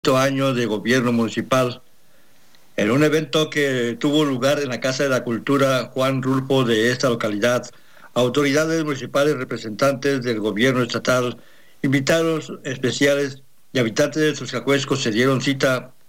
año de gobierno municipal. En un evento que tuvo lugar en la Casa de la Cultura Juan Rulfo de esta localidad, autoridades municipales, representantes del gobierno estatal, invitados especiales y habitantes de Suscacuesco se dieron cita